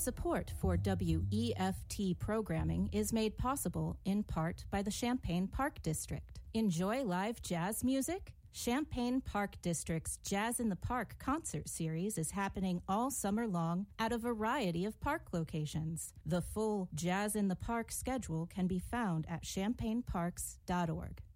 Support for WEFT programming is made possible in part by the Champaign Park District. Enjoy live jazz music? Champaign Park District's Jazz in the Park concert series is happening all summer long at a variety of park locations. The full Jazz in the Park schedule can be found at champaignparks.org.